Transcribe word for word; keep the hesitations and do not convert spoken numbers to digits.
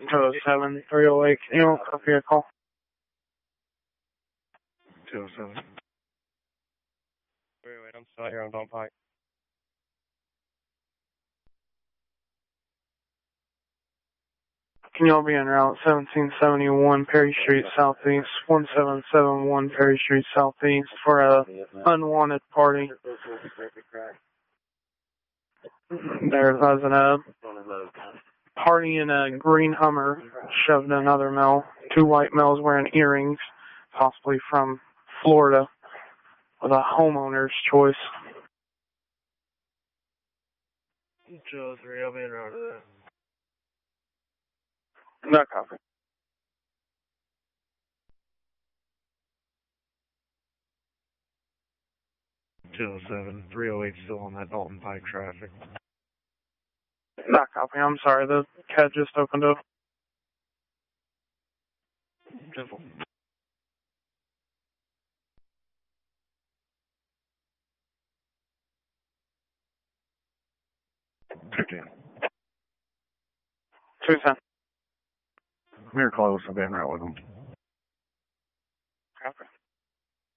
two oh seven, three oh eight, can you copy a call? two oh seven. Wait, wait, I'm still out here on Dalton Pike. Can y'all be en route seventeen seventy-one Perry Street Southeast, one seven seven one Perry Street Southeast for a unwanted party. There was a party in a green Hummer shoved in another male. Two white males wearing earrings, possibly from Florida, with a homeowner's choice. two oh three, I'll be en route to that. No copy. two oh seven, three oh eight still on that Dalton Pike traffic. No copy, I'm sorry, the cat just opened up. Simple. fifteen. two ten. We're close, I'll be en route with them.